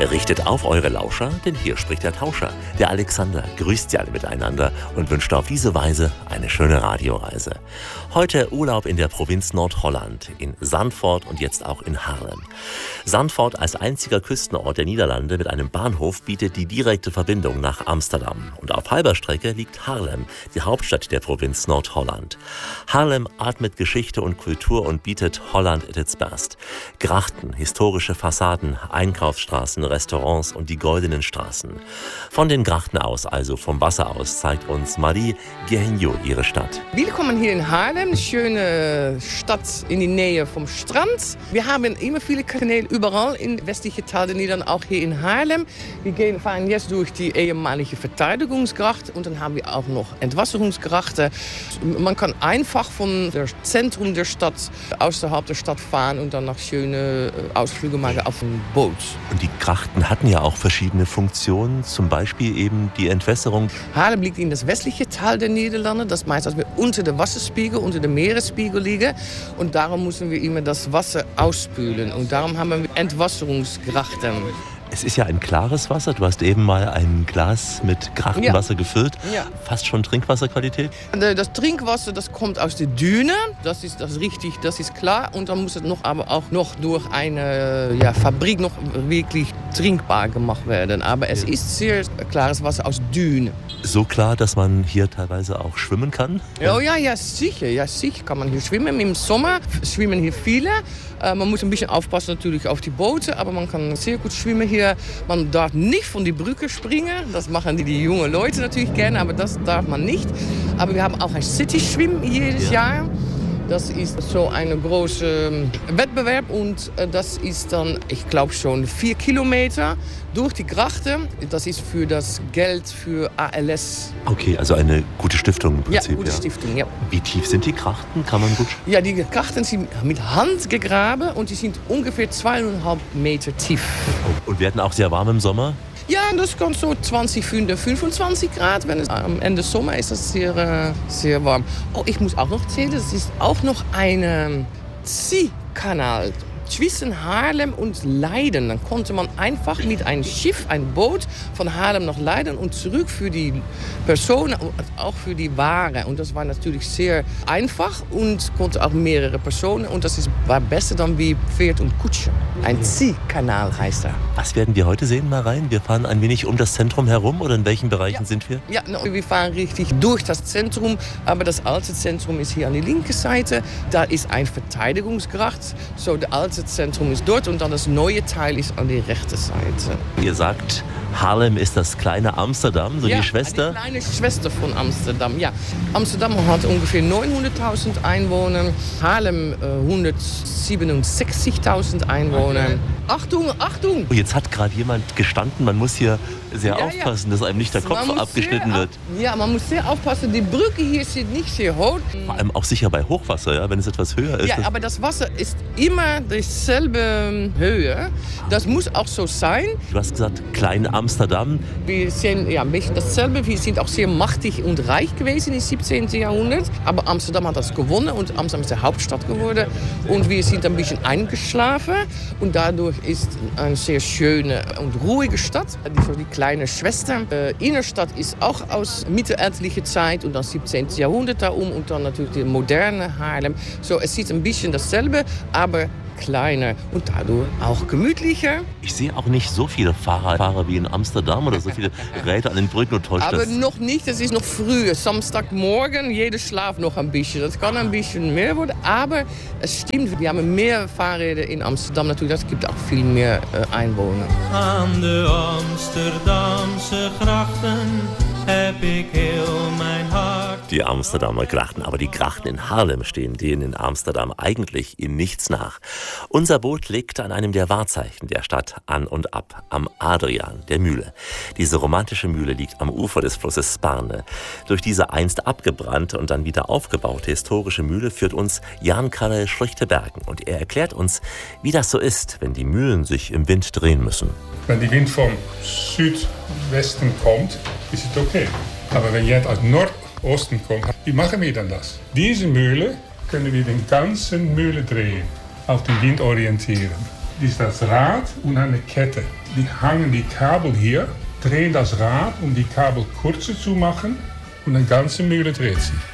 Richtet auf eure Lauscher, denn hier spricht der Tauscher. Der Alexander grüßt Sie alle miteinander und wünscht auf diese Weise eine schöne Radioreise. Heute Urlaub in der Provinz Nordholland, in Zandvoort und jetzt auch in Haarlem. Zandvoort als einziger Küstenort der Niederlande mit einem Bahnhof bietet die direkte Verbindung nach Amsterdam. Und auf halber Strecke liegt Haarlem, die Hauptstadt der Provinz Nordholland. Haarlem atmet Geschichte und Kultur und bietet Holland at its best. Grachten, historische Fassaden, Einkaufsstraßen, Restaurants und die goldenen Straßen. Von den Grachten aus, also vom Wasser aus, zeigt uns Marie Gehenjo ihre Stadt. Willkommen hier in Haarlem, eine schöne Stadt in die Nähe vom Strand. Wir haben immer viele Kanäle überall in westliche Teil der Niederlande, auch hier in Haarlem. Wir fahren jetzt durch die ehemalige Verteidigungsgracht und dann haben wir auch noch Entwasserungsgrachten. Man kann einfach von dem Zentrum der Stadt außerhalb der Stadt fahren und dann noch schöne Ausflüge machen auf dem Boot. Und die Grachten hatten ja auch verschiedene Funktionen, zum Beispiel eben die Entwässerung. Haarlem liegt in das westliche Teil der Niederlande. Das meint, dass wir unter dem Wasserspiegel, unter dem Meeresspiegel liegen. Und darum müssen wir immer das Wasser ausspülen. Und darum haben wir Entwasserungsgrachten. Es ist ja ein klares Wasser. Du hast eben mal ein Glas mit Grachtenwasser gefüllt. Ja. Fast schon Trinkwasserqualität. Das Trinkwasser, das kommt aus der Düne. Das ist richtig, das ist klar. Und dann muss es aber auch noch durch eine Fabrik noch wirklich trinkbar gemacht werden. Aber es ist sehr klares Wasser aus Düne. So klar, dass man hier teilweise auch schwimmen kann? Ja, sicher. Ja, sicher kann man hier schwimmen. Im Sommer schwimmen hier viele. Man muss ein bisschen aufpassen natürlich auf die Boote, aber man kann sehr gut schwimmen hier. Man darf nicht von die Brücke springen. Das machen die jungen Leute natürlich gerne, aber das darf man nicht. Aber wir haben auch ein City-Schwimmen jedes Jahr. Das ist so ein großer Wettbewerb und das ist dann, ich glaube schon 4 Kilometer durch die Grachten. Das ist für das Geld für ALS. Okay, also eine gute Stiftung im Prinzip. Ja, gute Stiftung, ja. Wie tief sind die Grachten? Kann man gut? Ja, die Grachten sind mit Hand gegraben und die sind ungefähr 2,5 Meter tief. Und werden auch sehr warm im Sommer? Ja, das kann so 20, 25 Grad. Wenn es am Ende Sommer ist, das sehr, sehr warm. Oh, ich muss auch noch erzählen, es ist auch noch ein Ziehkanal zwischen Haarlem und Leiden. Dann konnte man einfach mit einem Schiff, ein Boot von Haarlem nach Leiden und zurück für die Personen und auch für die Ware. Und das war natürlich sehr einfach und konnte auch mehrere Personen. Und das war besser dann wie Pferd und Kutsche. Ein Ziehkanal heißt er. Was werden wir heute sehen, mal rein? Wir fahren ein wenig um das Zentrum herum oder in welchen Bereichen sind wir? Ja, wir fahren richtig durch das Zentrum. Aber das alte Zentrum ist hier an die linke Seite. Da ist ein Verteidigungsgracht. So, der alte Zentrum ist dort und dann das neue Teil ist an die rechte Seite. Ihr sagt, Haarlem ist das kleine Amsterdam, so die Schwester? Die kleine Schwester von Amsterdam, ja. Amsterdam hat ungefähr 900.000 Einwohner, Haarlem 167.000 Einwohner. Okay. Achtung! Jetzt hat gerade jemand gestanden, man muss hier sehr aufpassen, dass einem nicht der Kopf abgeschnitten wird. Ja, man muss sehr aufpassen. Die Brücke hier ist nicht sehr hoch. Vor allem auch sicher bei Hochwasser, ja, wenn es etwas höher ist. Ja, aber das Wasser ist immer dieselbe Höhe. Das muss auch so sein. Du hast gesagt, Klein Amsterdam. Wir sind ja ein bisschen dasselbe. Wir sind auch sehr machtig und reich gewesen im 17. Jahrhundert. Aber Amsterdam hat das gewonnen und Amsterdam ist die Hauptstadt geworden. Und wir sind ein bisschen eingeschlafen. Und dadurch ist eine sehr schöne und ruhige Stadt. Die kleine Schwester. Innenstadt ist auch aus mittelalterlicher Zeit und dann 17. Jahrhundert da und dann natürlich die moderne Haarlem. So, es sieht ein bisschen dasselbe, aber kleiner und dadurch auch gemütlicher. Ich sehe auch nicht so viele Fahrer wie in Amsterdam oder so viele Räder an den Brücken und täuscht aber das. Noch nicht, es ist noch früh. Samstagmorgen, jeder schlaft noch ein bisschen. Das kann ein bisschen mehr werden, aber es stimmt, wir haben mehr Fahrräder in Amsterdam. Natürlich, es gibt auch viel mehr Einwohner. Aan de Amsterdamse grachten heb ik heel mijn hart. Die Amsterdamer Grachten, aber die Grachten in Haarlem stehen denen in Amsterdam eigentlich in nichts nach. Unser Boot legt an einem der Wahrzeichen der Stadt an und ab, am Adriaan, der Mühle. Diese romantische Mühle liegt am Ufer des Flusses Sparne. Durch diese einst abgebrannte und dann wieder aufgebaute historische Mühle führt uns Jan-Karel Schlichtenbergen und er erklärt uns, wie das so ist, wenn die Mühlen sich im Wind drehen müssen. Wenn die Wind vom Südwesten kommt, ist es okay. Aber wenn jetzt aus Nordosten kommt, wie machen wir dann das? Diese Mühle können wir den ganzen Mühle drehen, auf den Wind orientieren. Das ist das Rad und eine Kette. die hangen die Kabel hier, drehen das Rad, um die Kabel kürzer zu machen und die ganze Mühle dreht sich.